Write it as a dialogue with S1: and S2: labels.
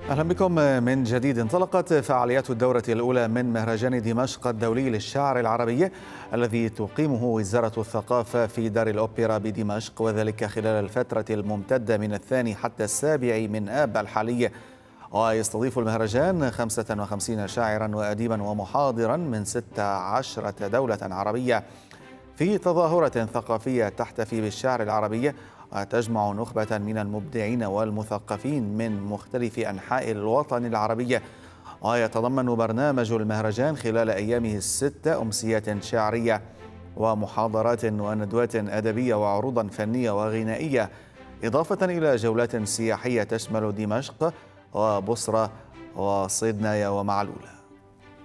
S1: أهلا بكم من جديد. انطلقت فعاليات الدورة الأولى من مهرجان دمشق الدولي للشعر العربي الذي تقيمه وزارة الثقافة في دار الأوبرا بدمشق، وذلك خلال الفترة الممتدة من 2 حتى 7 من آب الحالي. ويستضيف المهرجان 55 شاعرا وأديبا ومحاضرا من 16 دولة عربية في تظاهرة ثقافية تحتفي بالشعر العربي، وتجمع نخبة من المبدعين والمثقفين من مختلف أنحاء الوطن العربي. ويتضمن برنامج المهرجان خلال أيامه ال6 أمسيات شعرية ومحاضرات وندوات أدبية وعروضا فنية وغنائية، إضافة إلى جولات سياحية تشمل دمشق وبصرة وصيدنايا ومعلولة.